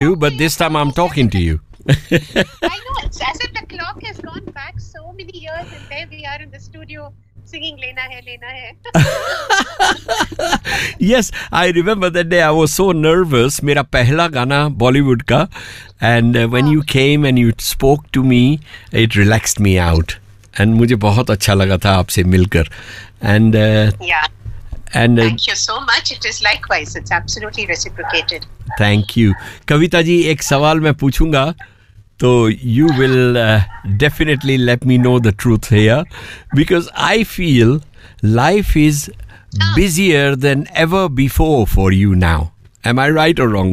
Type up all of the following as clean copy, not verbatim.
you, but this time I'm talking to you. I know, it's as if the clock has gone back so many years, and there we are in the studio singing Lena Hai, Lena Hai. Yes, I remember that day I was so nervous. मेरा पहला गाना Bollywood का, and when you came and you spoke to me, it relaxed me out. And मुझे बहुत अच्छा लगा था आपसे मिलकर. And Yeah. and Thank you so much. It is likewise. It's absolutely reciprocated. thank you. Kavita ji, एक सवाल मैं पूछूंगा, तो you will definitely let me know the truth here, because I feel life is busier than ever before for you now. Am I right or wrong?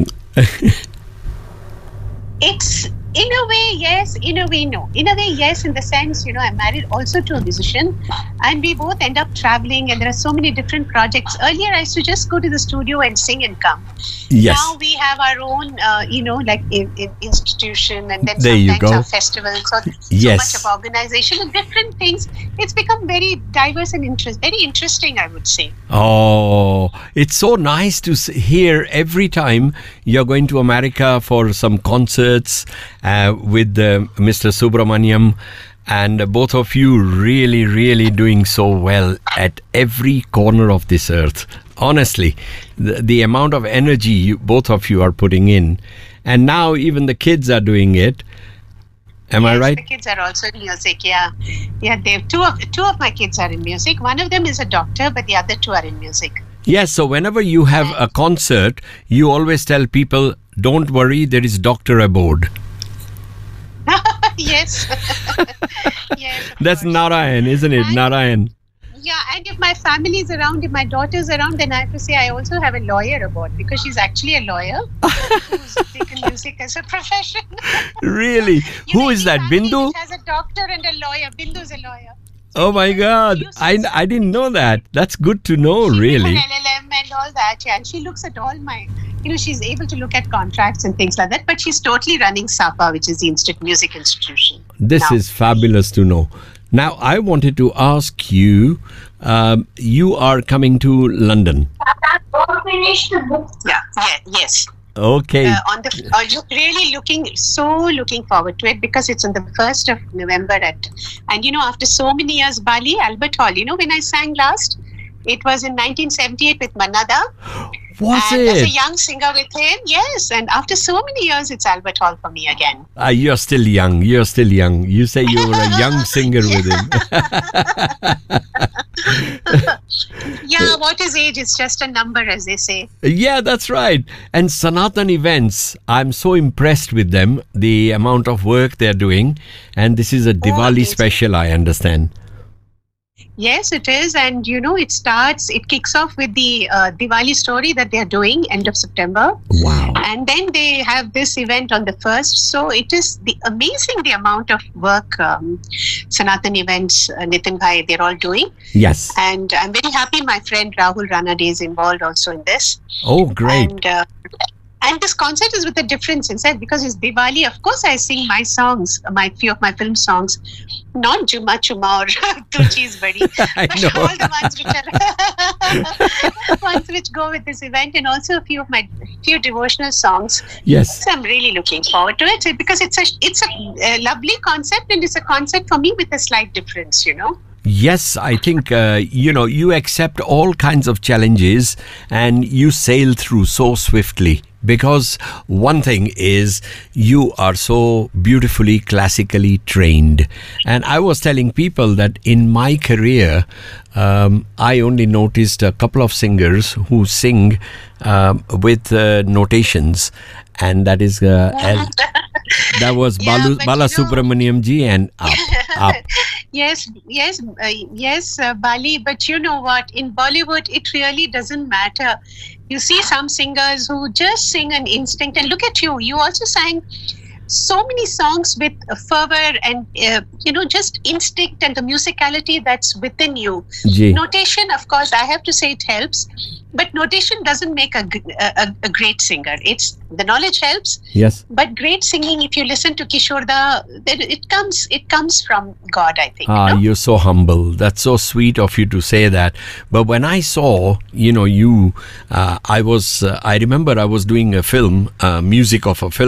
It's in a way yes, in a way no. In a way yes, in the sense, I'm married also to a musician, and we both end up traveling, and there are so many different projects. Earlier I used to just go to the studio and sing and come. Yes. Now we have our own, like institution, and then There you sometimes go. our festivals, so Yes. much of organization and different things. It's become very diverse and very interesting, I would say. Oh, it's so nice to hear every time you're going to America for some concerts with Mr. Subramaniam, and both of you really, really doing so well at every corner of this earth. Honestly, the amount of energy both of you are putting in, and now even the kids are doing it. Am I Yes, right? the kids are also in music. Yeah. They two of my kids are in music. One of them is a doctor, but the other two are in music. Yes, so whenever you have a concert, you always tell people, don't worry, there is doctor aboard. Yes. Yes. of That's course. Narayan, isn't it? And- Narayan. Yeah, and if my family is around, if my daughter's around, then I have to say I also have a lawyer aboard, because she's actually a lawyer who's taken music as a profession. Really? Who is that? Family Bindu? which has a doctor and a lawyer. Bindu's a lawyer. Oh my God. I didn't know that. That's good to know, She really. did an LLM and all that, yeah. And she looks at all my, she's able to look at contracts and things like that. But she's totally running SAPA, which is the music institution. This now. is fabulous to know. Now, I wanted to ask you, you are coming to London. Yeah, yes. Okay. You're really looking forward to it, because it's on the 1st of November and after so many years, Bali, Albert Hall. When I sang last, it was in 1978 with Manada. Was and as a it? young singer with him, yes. And after so many years, it's Albert Hall for me again. You're still young. You say you were a young singer with him. Yeah, what is age? It's just a number, as they say. Yeah, that's right. And Sanatan Events, I'm so impressed with them, the amount of work they're doing. And this is a Diwali amazing. special, I understand. Yes, it is. And, it kicks off with the Diwali story that they're doing end of September. Wow. And then they have this event on the 1st. So it is amazing the amount of work Sanatan Events, Nitin Bhai, they're all doing. Yes. And I'm very happy my friend Rahul Ranade is involved also in this. Oh, great. And this concert is with a difference inside, because it's Diwali. Of course, I sing my songs, few of my film songs, not Juma Chuma or Tu Cheez Badi, I but know. all the ones which go with this event, and also a few of my devotional songs. Yes. So I'm really looking forward to it, because it's a lovely concept, and it's a concept for me with a slight difference, Yes, I think, you accept all kinds of challenges and you sail through so swiftly. Because one thing is, you are so beautifully classically trained. And I was telling people that in my career, I only noticed a couple of singers who sing with notations. And that is that was Yeah, but Bala Subramaniam ji and Up. Yes, Bali. But you know what? In Bollywood, it really doesn't matter. You see some singers who just sing an instinct, and look at you. You also sang so many songs with fervor and just instinct and the musicality that's within you. Ji. Notation, of course, I have to say it helps, but notation doesn't make a great singer. It's the knowledge helps. Yes. But great singing, if you listen to Kishorda, then it comes from God, I think. You're so humble. That's so sweet of you to say that. But when I saw, you, I remember I was doing a film, music of a film.